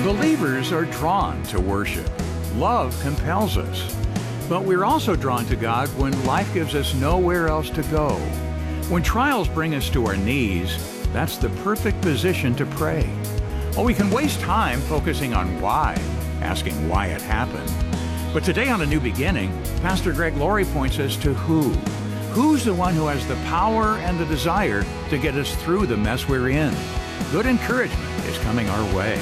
Believers are drawn to worship. Love compels us. But we're also drawn to God when life gives us nowhere else to go. When trials bring us to our knees, that's the perfect position to pray. Well, we can waste time focusing on why, asking why it happened. But today on A New Beginning, Pastor Greg Laurie points us to who. Who's the one who has the power and the desire to get us through the mess we're in? Good encouragement is coming our way.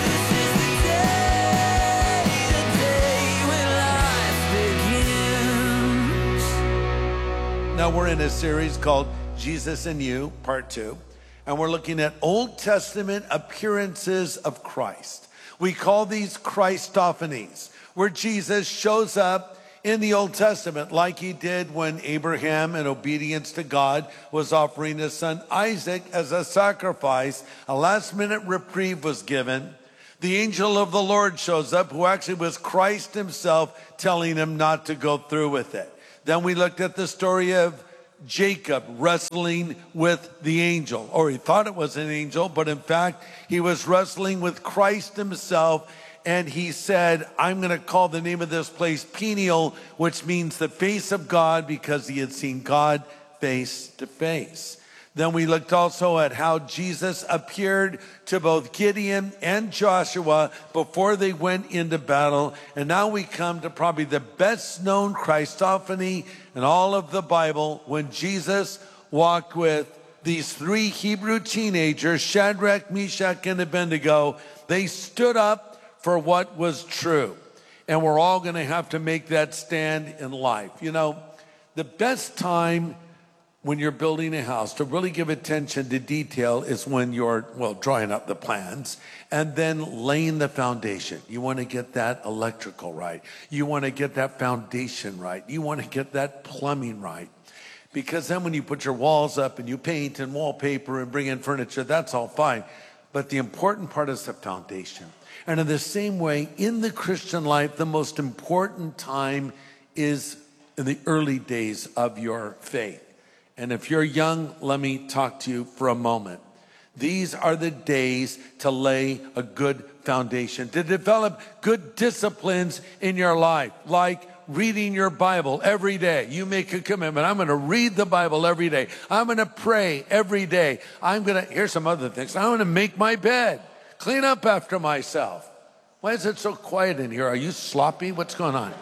Now we're in a series called Jesus and You, Part 2, and we're looking at Old Testament appearances of Christ. We call these Christophanies, where Jesus shows up in the Old Testament like he did when Abraham, in obedience to God, was offering his son Isaac as a sacrifice. A last-minute reprieve was given. The angel of the Lord shows up, who actually was Christ himself, telling him not to go through with it. Then we looked at the story of Jacob wrestling with the angel, or he thought it was an angel, but in fact, he was wrestling with Christ himself, and he said, I'm going to call the name of this place Peniel, which means the face of God, because he had seen God face to face. Then we looked also at how Jesus appeared to both Gideon and Joshua before they went into battle. And now we come to probably the best known Christophany in all of the Bible, when Jesus walked with these three Hebrew teenagers, Shadrach, Meshach, and Abednego. They stood up for what was true. And we're all going to have to make that stand in life. You know, the best time when you're building a house to really give attention to detail is when you're, drawing up the plans and then laying the foundation. You want to get that electrical right. You want to get that foundation right. You want to get that plumbing right. Because then when you put your walls up and you paint and wallpaper and bring in furniture, that's all fine. But the important part is the foundation. And in the same way, in the Christian life, the most important time is in the early days of your faith. And if you're young, let me talk to you for a moment. These are the days to lay a good foundation, to develop good disciplines in your life, like reading your Bible every day. You make a commitment. I'm going to read the Bible every day. I'm going to pray every day. Here's some other things. I'm going to make my bed, clean up after myself. Why is it so quiet in here? Are you sloppy? What's going on?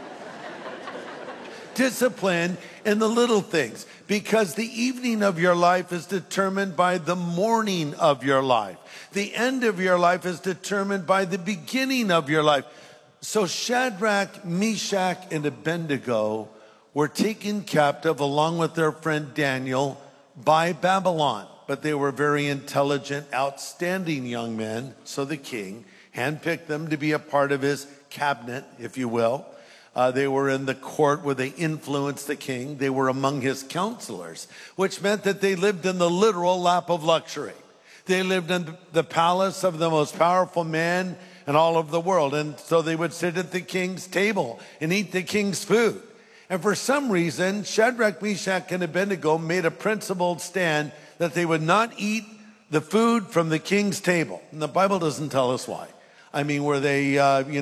Discipline in the little things, because the evening of your life is determined by the morning of your life. The end of your life is determined by the beginning of your life. So Shadrach, Meshach, and Abednego were taken captive along with their friend Daniel by Babylon. But they were very intelligent, outstanding young men. So the king handpicked them to be a part of his cabinet, if you will. They were in the court where they influenced the king. They were among his counselors, which meant that they lived in the literal lap of luxury. They lived in the palace of the most powerful man in all of the world. And so they would sit at the king's table and eat the king's food. And for some reason, Shadrach, Meshach, and Abednego made a principled stand that they would not eat the food from the king's table. And the Bible doesn't tell us why. I mean, were they,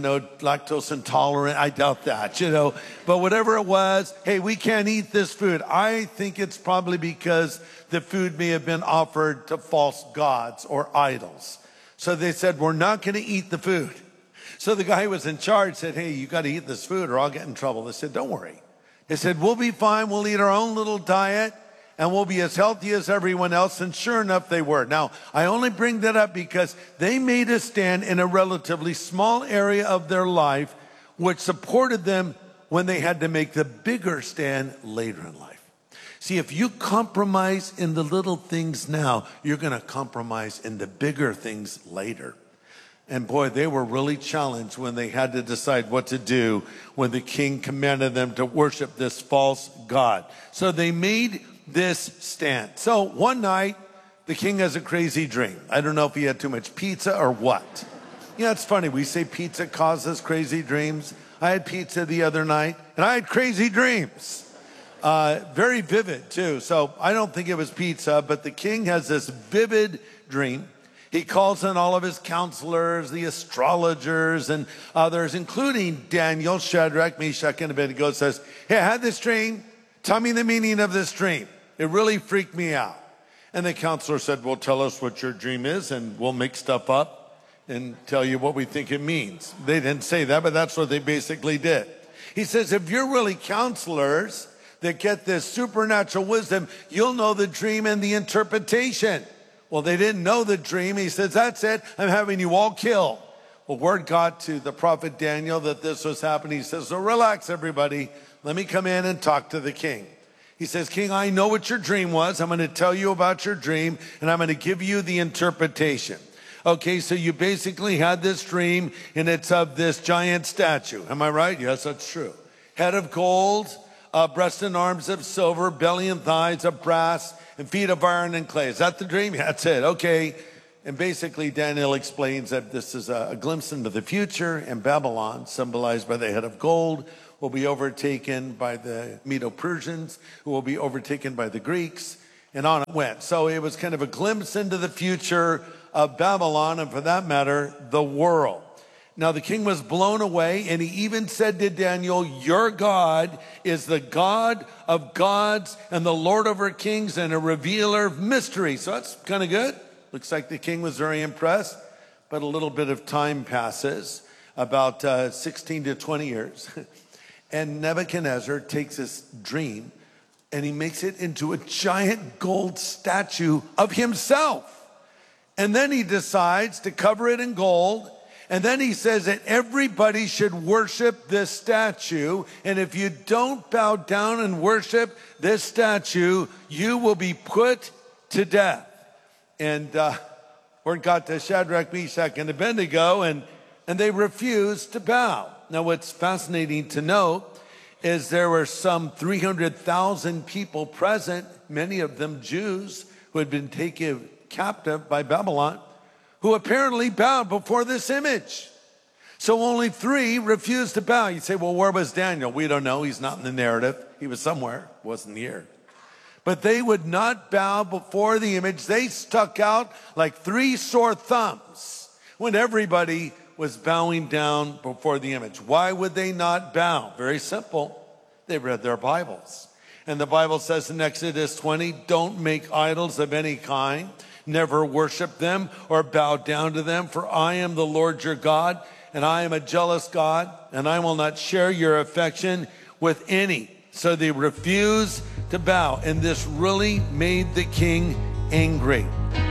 lactose intolerant? I doubt that, But whatever it was, hey, we can't eat this food. I think it's probably because the food may have been offered to false gods or idols. So they said, we're not going to eat the food. So the guy who was in charge said, hey, you got to eat this food or I'll get in trouble. They said, don't worry. They said, we'll be fine. We'll eat our own little diet, and we'll be as healthy as everyone else. And sure enough, they were. Now, I only bring that up because they made a stand in a relatively small area of their life, which supported them when they had to make the bigger stand later in life. See, if you compromise in the little things now, you're going to compromise in the bigger things later. And boy, they were really challenged when they had to decide what to do when the king commanded them to worship this false god. So they made this stand. So one night, the king has a crazy dream. I don't know if he had too much pizza or what. It's funny. We say pizza causes crazy dreams. I had pizza the other night, and I had crazy dreams. Very vivid, too. So I don't think it was pizza, but the king has this vivid dream. He calls in all of his counselors, the astrologers, and others, including Daniel, Shadrach, Meshach, and Abednego, says, hey, I had this dream. Tell me the meaning of this dream. It really freaked me out. And the counselor said, well, tell us what your dream is, and we'll make stuff up and tell you what we think it means. They didn't say that, but that's what they basically did. He says, if you're really counselors that get this supernatural wisdom, you'll know the dream and the interpretation. Well, they didn't know the dream. He says, that's it. I'm having you all killed. Well, word got to the prophet Daniel that this was happening. He says, so relax, everybody. Let me come in and talk to the king. He says, King, I know what your dream was. I'm going to tell you about your dream, and I'm going to give you the interpretation. Okay, so you basically had this dream, and it's of this giant statue. Am I right? Yes, that's true. Head of gold, breast and arms of silver, belly and thighs of brass, and feet of iron and clay. Is that the dream? That's it. Okay. And basically, Daniel explains that this is a glimpse into the future, and Babylon, symbolized by the head of gold, will be overtaken by the Medo-Persians, who will be overtaken by the Greeks, and on it went. So it was kind of a glimpse into the future of Babylon, and for that matter, the world. Now the king was blown away, and he even said to Daniel, your God is the God of gods and the Lord over kings and a revealer of mysteries. So that's kind of good. Looks like the king was very impressed, but a little bit of time passes, about 16 to 20 years. And Nebuchadnezzar takes this dream and he makes it into a giant gold statue of himself. And then he decides to cover it in gold. And then he says that everybody should worship this statue. And if you don't bow down and worship this statue, you will be put to death. And word got to Shadrach, Meshach, and Abednego, and they refused to bow. Now, what's fascinating to note is there were some 300,000 people present, many of them Jews who had been taken captive by Babylon, who apparently bowed before this image. So only 3 refused to bow. You say, well, where was Daniel? We don't know. He's not in the narrative. He was somewhere. Wasn't here. But they would not bow before the image. They stuck out like 3 sore thumbs when everybody was bowing down before the image. Why would they not bow? Very simple. They read their Bibles. And the Bible says in Exodus 20, don't make idols of any kind. Never worship them or bow down to them, for I am the Lord your God, and I am a jealous God, and I will not share your affection with any. So they refused to bow, and this really made the king angry.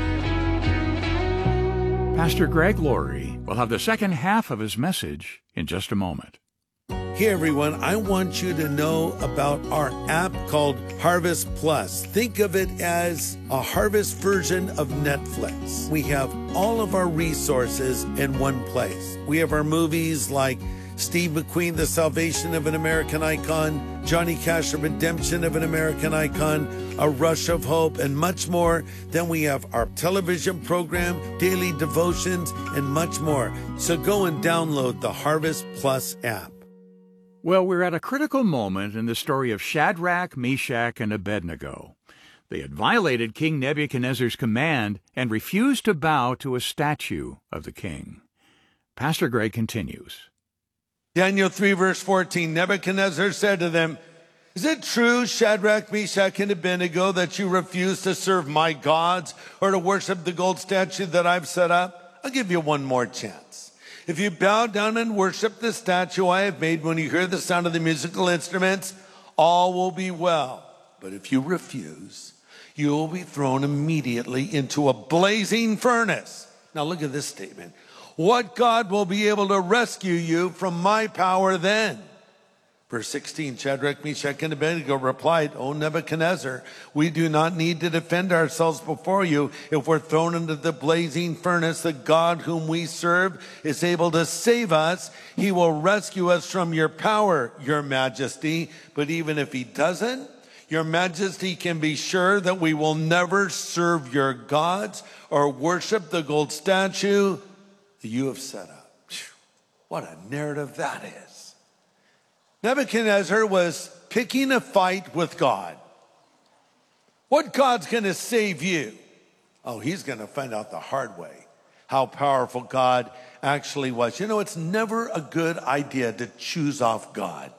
Pastor Greg Laurie will have the second half of his message in just a moment. Hey everyone, I want you to know about our app called Harvest Plus. Think of it as a Harvest version of Netflix. We have all of our resources in one place. We have our movies like Steve McQueen, The Salvation of an American Icon, Johnny Cash, The Redemption of an American Icon, A Rush of Hope, and much more. Then we have our television program, daily devotions, and much more. So go and download the Harvest Plus app. Well, we're at a critical moment in the story of Shadrach, Meshach, and Abednego. They had violated King Nebuchadnezzar's command and refused to bow to a statue of the king. Pastor Greg continues. Daniel 3, verse 14, Nebuchadnezzar said to them, is it true, Shadrach, Meshach, and Abednego, that you refuse to serve my gods or to worship the gold statue that I've set up? I'll give you one more chance. If you bow down and worship the statue I have made, when you hear the sound of the musical instruments, all will be well. But if you refuse, you will be thrown immediately into a blazing furnace. Now look at this statement. What God will be able to rescue you from my power then? Verse 16, Shadrach, Meshach, and Abednego replied, O Nebuchadnezzar, we do not need to defend ourselves before you. If we're thrown into the blazing furnace, the God whom we serve is able to save us. He will rescue us from your power, your majesty. But even if he doesn't, your majesty can be sure that we will never serve your gods or worship the gold statue that you have set up. What a narrative that is. Nebuchadnezzar was picking a fight with God. What God's going to save you? Oh, he's going to find out the hard way. how powerful God actually was. You know, it's never a good idea to choose off God.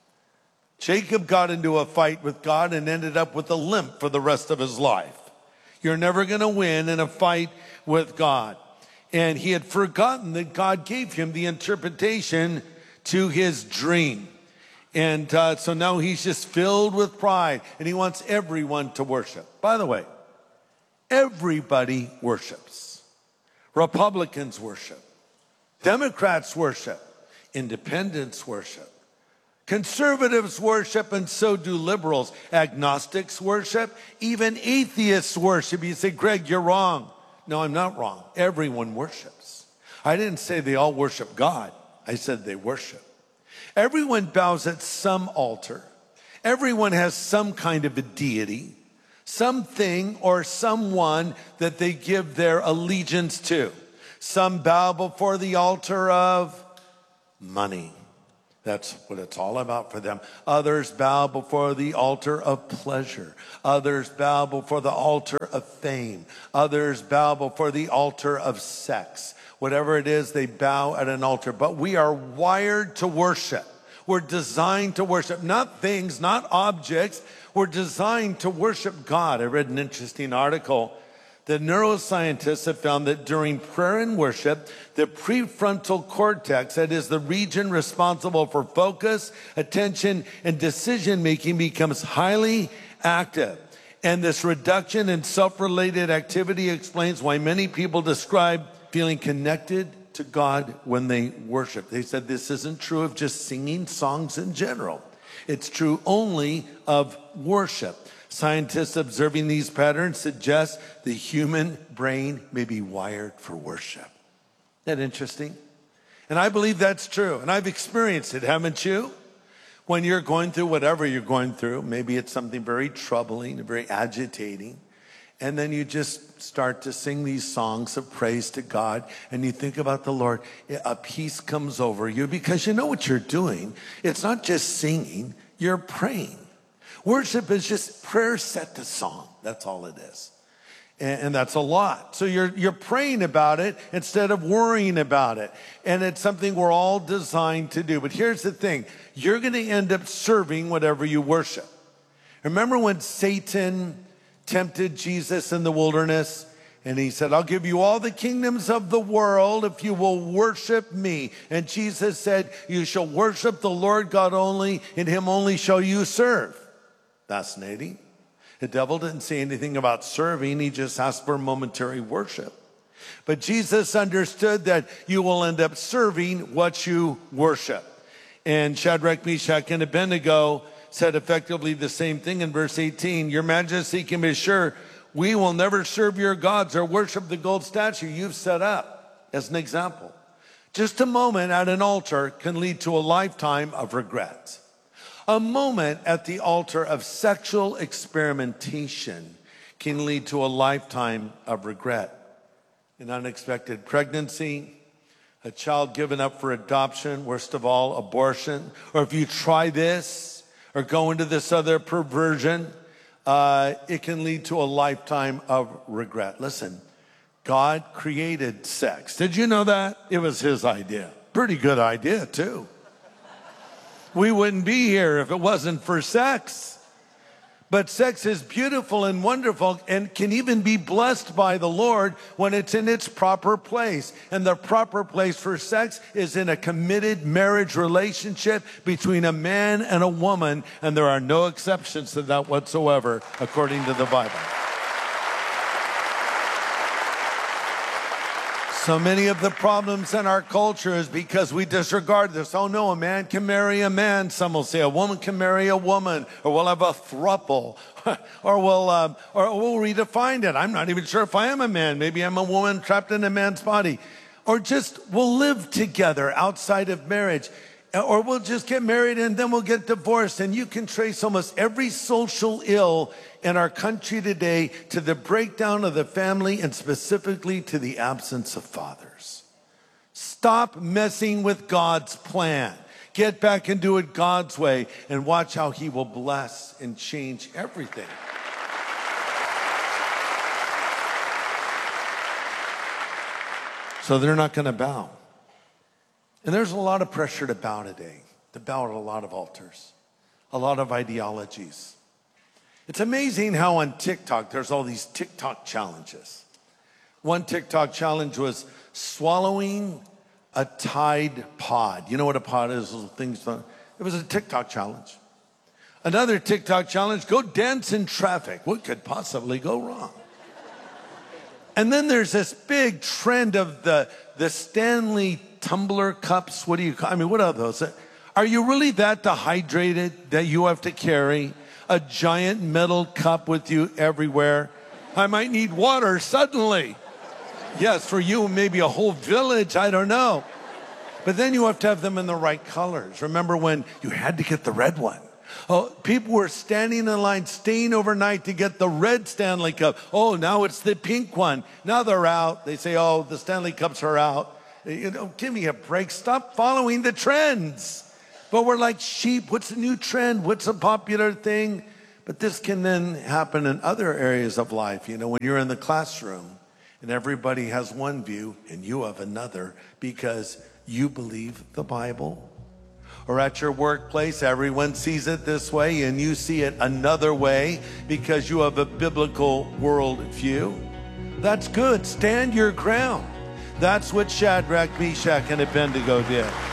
Jacob got into a fight with God and ended up with a limp for the rest of his life. You're never going to win in a fight with God. And he had forgotten that God gave him the interpretation to his dream. And so now he's just filled with pride, and he wants everyone to worship. By the way, everybody worships. Republicans worship. Democrats worship. Independents worship. Conservatives worship, and so do liberals. Agnostics worship. Even atheists worship. You say, Greg, you're wrong. No, I'm not wrong. Everyone worships. I didn't say they all worship God. I said they worship. Everyone bows at some altar. Everyone has some kind of a deity, something or someone that they give their allegiance to. Some bow before the altar of money. That's what it's all about for them. Others bow before the altar of pleasure. Others bow before the altar of fame. Others bow before the altar of sex. Whatever it is, they bow at an altar. But we are wired to worship. We're designed to worship, not things, not objects. We're designed to worship God. I read an interesting article. The neuroscientists have found that during prayer and worship, the prefrontal cortex, that is the region responsible for focus, attention, and decision-making, becomes highly active. And this reduction in self-related activity explains why many people describe feeling connected to God when they worship. They said this isn't true of just singing songs in general. It's true only of worship. Scientists observing these patterns suggest the human brain may be wired for worship. Isn't that interesting? And I believe that's true. And I've experienced it, haven't you? When you're going through whatever you're going through, maybe it's something very troubling, very agitating, and then you just start to sing these songs of praise to God, and you think about the Lord, a peace comes over you because you know what you're doing. It's not just singing, you're praying. Worship is just prayer set to song. That's all it is. And that's a lot. So you're praying about it instead of worrying about it. And it's something we're all designed to do. But here's the thing. You're going to end up serving whatever you worship. Remember when Satan tempted Jesus in the wilderness? And he said, I'll give you all the kingdoms of the world if you will worship me. And Jesus said, you shall worship the Lord God only, and him only shall you serve. Fascinating. The devil didn't say anything about serving. He just asked for momentary worship. But Jesus understood that you will end up serving what you worship. And Shadrach, Meshach, and Abednego said effectively the same thing in verse 18. Your Majesty can be sure we will never serve your gods or worship the gold statue you've set up. As an example, just a moment at an altar can lead to a lifetime of regret. A moment at the altar of sexual experimentation can lead to a lifetime of regret. An unexpected pregnancy, a child given up for adoption, worst of all, abortion, or if you try this or go into this other perversion, it can lead to a lifetime of regret. Listen, God created sex. Did you know that? It was his idea. Pretty good idea, too. We wouldn't be here if it wasn't for sex. But sex is beautiful and wonderful and can even be blessed by the Lord when it's in its proper place. And the proper place for sex is in a committed marriage relationship between a man and a woman. And there are no exceptions to that whatsoever, according to the Bible. So many of the problems in our culture is because we disregard this. Oh no, a man can marry a man. Some will say a woman can marry a woman, or we'll have a throuple, or we'll redefine it. I'm not even sure if I am a man. Maybe I'm a woman trapped in a man's body. Or just we'll live together outside of marriage. Or we'll just get married and then we'll get divorced. And you can trace almost every social ill in our country today to the breakdown of the family and specifically to the absence of fathers. Stop messing with God's plan. Get back and do it God's way and watch how he will bless and change everything. So they're not going to bow. And there's a lot of pressure to bow today, to bow at a lot of altars, a lot of ideologies. It's amazing how on TikTok, there's all these TikTok challenges. One TikTok challenge was swallowing a Tide Pod. You know what a pod is? Those things. It was a TikTok challenge. Another TikTok challenge, go dance in traffic. What could possibly go wrong? And then there's this big trend of the Stanley tumbler cups. What do you call? I mean, what are those? Are you really that dehydrated that you have to carry a giant metal cup with you everywhere? I might need water suddenly. Yes, for you, maybe a whole village, I don't know. But then you have to have them in the right colors. Remember when you had to get the red one? Oh, people were standing in line, staying overnight to get the red Stanley Cup. Oh, now it's the pink one. Now they're out. They say, oh, the Stanley Cups are out. You know, give me a break. Stop following the trends. But we're like sheep. What's the new trend? What's a popular thing? But this can then happen in other areas of life. You know, when you're in the classroom and everybody has one view and you have another because you believe the Bible. Or at your workplace, everyone sees it this way and you see it another way because you have a biblical worldview. That's good. Stand your ground. That's what Shadrach, Meshach, and Abednego did.